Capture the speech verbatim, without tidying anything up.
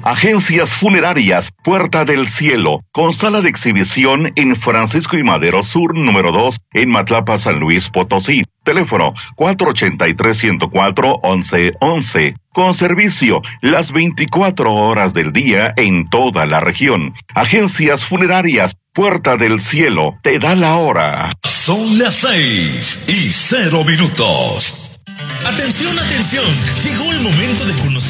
Agencias Funerarias Puerta del Cielo, con sala de exhibición en Francisco y Madero Sur número dos, en Matlapa, San Luis Potosí. Teléfono cuatro ochenta y tres, ciento cuatro, once once. Con servicio las veinticuatro horas del día en toda la región. Agencias Funerarias Puerta del Cielo te da la hora. Son las seis y cero minutos. Atención, atención. Llegó el momento de conocer